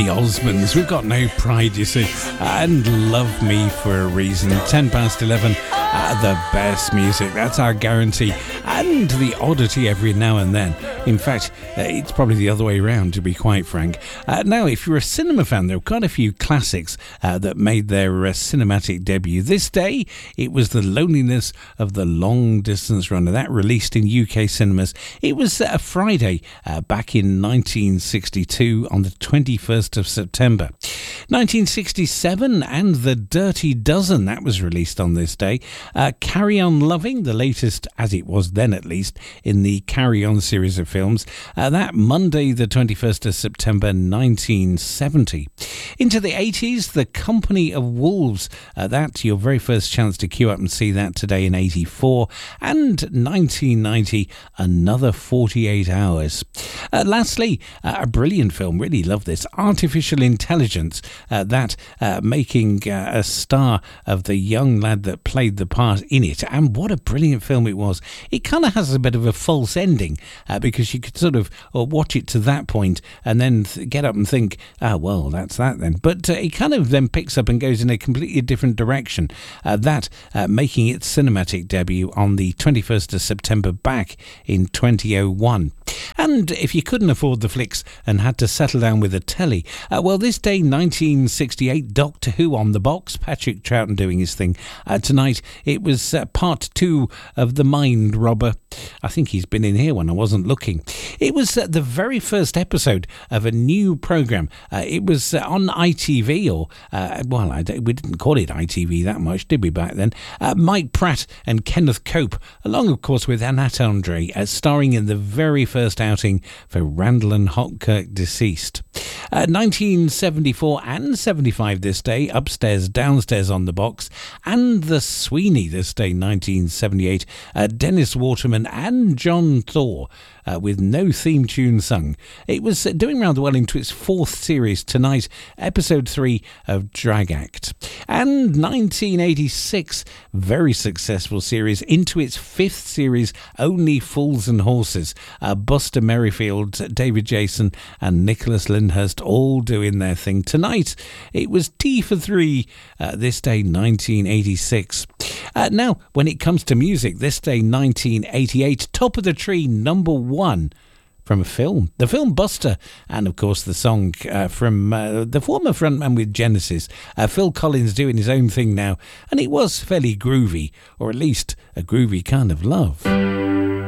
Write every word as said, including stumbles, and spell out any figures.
The Osmonds, we've got no pride, you see, and Love Me for a Reason. ten past eleven, uh, the best music, that's our guarantee, and the oddity every now and then. In fact, uh, it's probably the other way around, to be quite frank. Uh, now, if you're a cinema fan, there are quite a few classics uh, that made their uh, cinematic debut. This day, it was The Loneliness of the Long Distance Runner. That released in U K cinemas. It was a Friday uh, back in nineteen sixty-two on the twenty-first of September. nineteen sixty-seven, and The Dirty Dozen, that was released on this day. Uh, Carry On Loving, the latest, as it was then at least, in the Carry On series of films. Uh, that Monday the twenty-first of September nineteen seventy. Into the eighties, The Company of Wolves. Uh, that's your very first chance to queue up and see that today in eighty-four. And nineteen ninety, Another forty-eight hours. Uh, lastly, uh, a brilliant film, really love this, Artificial Intelligence, uh, that uh, making uh, a star of the young lad that played the part in it. And what a brilliant film it was. It kind of has a bit of a false ending uh, because you could sort of uh, watch it to that point and then th- get up and think, ah, well, that's that then. But uh, it kind of then picks up and goes in a completely different direction. Uh, that uh, making its cinematic debut on the twenty-first of September back in twenty oh one. And if you couldn't afford the flicks and had to settle down with a telly, uh, well, this day, nineteen sixty-eight, Doctor Who on the box, Patrick Troughton doing his thing. Uh, tonight, it was uh, part two of The Mind Robber. I think he's been in here when I wasn't looking. It was uh, the very first episode of a new programme. Uh, it was uh, on I T V, or, uh, well, I we didn't call it I T V that much, did we, back then? Uh, Mike Pratt and Kenneth Cope, along, of course, with Anat Andre, uh, starring in the very first outing for Randall and Hopkirk, deceased. Uh, nineteen seventy-four and seventy-five this day, Upstairs, Downstairs on the box, and The Sweeney this day, nineteen seventy-eight, uh, Dennis Waterman and John Thor, uh, with no theme tune sung. It was uh, doing rather well into its fourth series tonight, episode three of Drag Act. And nineteen eighty-six, very successful series, into its fifth series, Only Fools and Horses. Uh, Buster Merrifield, David Jason and Nicholas Lyndhurst all doing their thing. Tonight, it was T for three, uh, this day, nineteen eighty-six. Uh, now, when it comes to music, this day, nineteen eighty-eight, top of the tree, number one from a film, the film Buster, and of course the song uh, from uh, the former frontman with Genesis, uh, Phil Collins, doing his own thing now, and it was fairly groovy, or at least a groovy kind of love.